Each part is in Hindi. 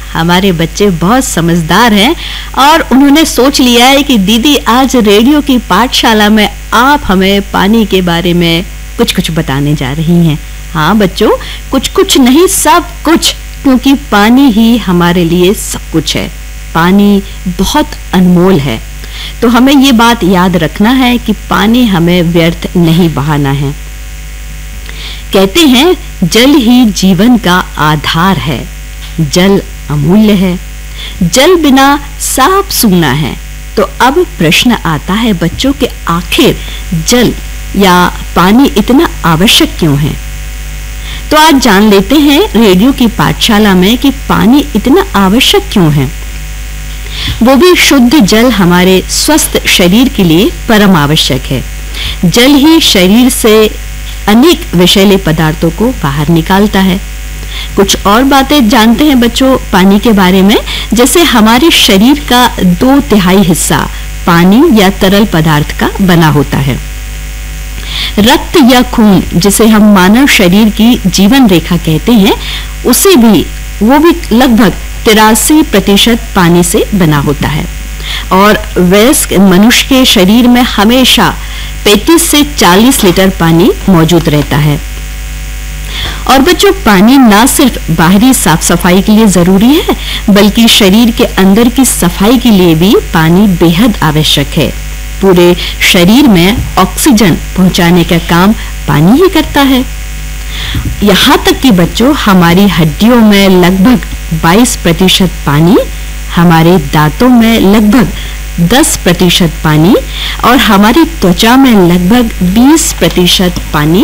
हमारे बच्चे बहुत समझदार हैं और उन्होंने सोच लिया है कि दीदी आज रेडियो की पाठशाला में आप हमें पानी के बारे में कुछ बताने जा रही हैं। हाँ बच्चों, कुछ नहीं, सब कुछ, क्योंकि पानी ही हमारे लिए सब कुछ है। पानी बहुत अनमोल है, तो हमें ये बात याद रखना है कि पानी हमें व्यर्थ नहीं बहाना है। कहते हैं जल ही जीवन का आधार है, जल अमूल्य है, जल बिना साफ सूना है। तो अब प्रश्न आता है बच्चों के आखिर जल या पानी इतना आवश्यक क्यों है? तो आज जान लेते हैं रेडियो की पाठशाला में कि पानी इतना आवश्यक क्यों है। वो भी शुद्ध जल हमारे स्वस्थ शरीर के लिए परम आवश्यक है। जल ही शरीर से अनेक विषैले पदार्थों को बाहर निकालता है। कुछ और बातें जानते हैं बच्चों पानी के बारे में, जैसे हमारे शरीर का 2/3 हिस्सा पानी या तरल पदार्थ का बना होता है। रक्त या खून, जिसे हम मानव शरीर की जीवन रेखा कहते हैं, वो भी लगभग 83% पानी से बना होता है। और वयस्क मनुष्य के शरीर में हमेशा 35 से 40 लीटर पानी मौजूद रहता है। और बच्चों पानी ना सिर्फ बाहरी साफ सफाई के लिए जरूरी है, बल्कि शरीर के अंदर की सफाई के लिए भी पानी बेहद आवश्यक है। पूरे शरीर में ऑक्सीजन पहुंचाने का काम पानी ही करता है। यहाँ तक कि बच्चों हमारी हड्डियों में लगभग 22% पानी, हमारे दांतों में लगभग 10% पानी और हमारी त्वचा में लगभग 20% पानी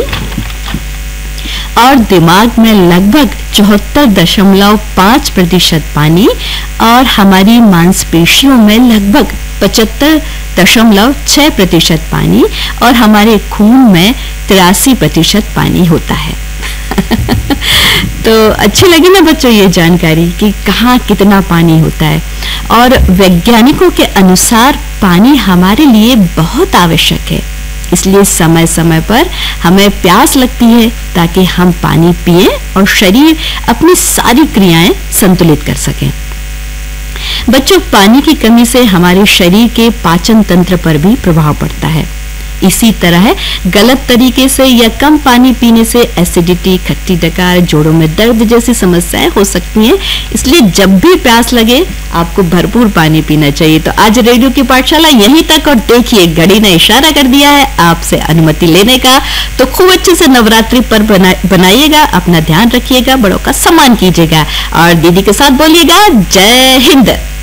और दिमाग में लगभग 74.5% पानी और हमारी मांसपेशियों में लगभग 75.6% पानी और हमारे खून में 83% पानी होता है। तो अच्छी लगी ना बच्चों ये जानकारी कि कहाँ कितना पानी होता है। और वैज्ञानिकों के अनुसार पानी हमारे लिए बहुत आवश्यक है, इसलिए समय समय पर हमें प्यास लगती है ताकि हम पानी पिएं और शरीर अपनी सारी क्रियाएं संतुलित कर सके। बच्चों पानी की कमी से हमारे शरीर के पाचन तंत्र पर भी प्रभाव पड़ता है। इसी तरह गलत तरीके से या कम पानी पीने से एसिडिटी, खट्टी डकार, जोड़ों में दर्द जैसी समस्याएं हो सकती हैं। इसलिए जब भी प्यास लगे आपको भरपूर पानी पीना चाहिए। तो आज रेडियो की पाठशाला यहीं तक, और देखिए घड़ी ने इशारा कर दिया है आपसे अनुमति लेने का। तो खूब अच्छे से नवरात्रि पर्व बनाइएगा, अपना ध्यान रखिएगा, बड़ों का सम्मान कीजिएगा और दीदी के साथ बोलिएगा जय हिंद।